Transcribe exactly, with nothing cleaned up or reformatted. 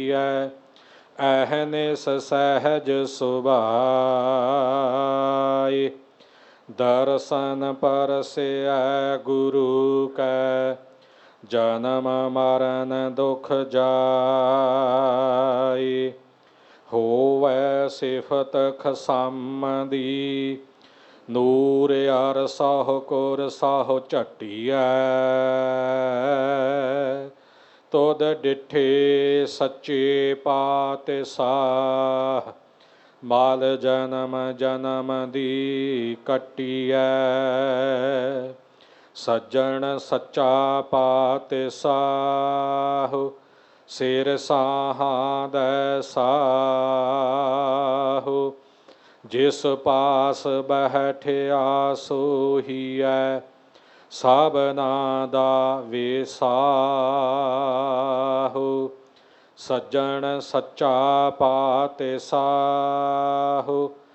ਅਹਨਿਸ ਸਹਿਜ ਸੁਭਾਈ। ਦਰਸ਼ਨ ਪਰਸਿਐ ਗੁਰੂ ਕੈ ਜਨਮ ਮਰਨ ਦੁਖ ਜਾਈ। ਹੋਵੈ ਸਿਫਤ ਖਸਮ ਦੀ ਨੂਰ ਅਰ ਸਹੁ ਕੁਰ ਸਹੁ ਝਟੀਐ। ਤੁਧ ਡਿਠੇ ਸੱਚੇ ਪਾਤਸ਼ਾਹ ਮਾਲ ਜਨਮ ਜਨਮ ਦੀ ਕੱਟੀਐ। ਸੱਜਣ ਸੱਚਾ ਪਾਤਸ਼ਾਹ ਸਿਰ ਸਾਹਾਂ ਦੈ ਸਾਹੁ। ਜਿਸ ਪਾਸ ਬੈਠਿਆ ਸੋਹੀਐ ਸਭਨਾ ਦਾ ਵਿਸਾਹੁ। ਸੱਜਣ ਸੱਚਾ ਪਾਤਸ਼ਾਹ